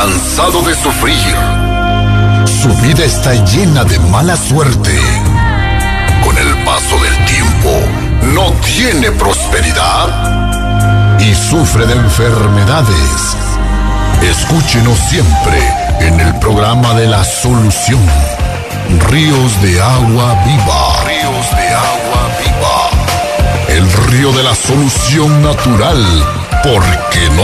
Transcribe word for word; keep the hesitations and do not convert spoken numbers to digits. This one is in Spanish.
cansado de sufrir. Su vida está llena de mala suerte. Con el paso del tiempo, no tiene prosperidad y sufre de enfermedades. Escúchenos siempre en el programa de la solución. Ríos de agua viva. Ríos de agua viva. El río de la solución natural, porque no